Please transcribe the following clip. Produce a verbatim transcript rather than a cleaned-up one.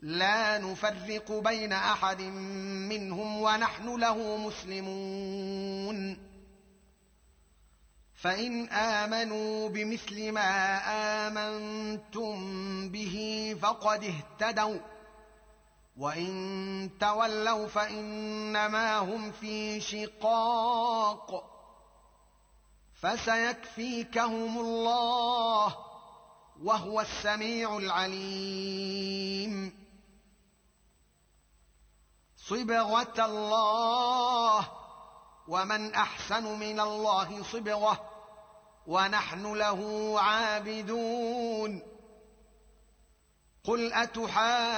لا نفرق بين احد منهم ونحن له مسلمون فان امنوا بمثل ما امنتم به فقد اهتدوا وان تولوا فانما هم في شقاق فسيكفيكهم الله وهو السميع العليم صبغة الله ومن احسن من الله صبغة ونحن له عابدون قل أتحاجون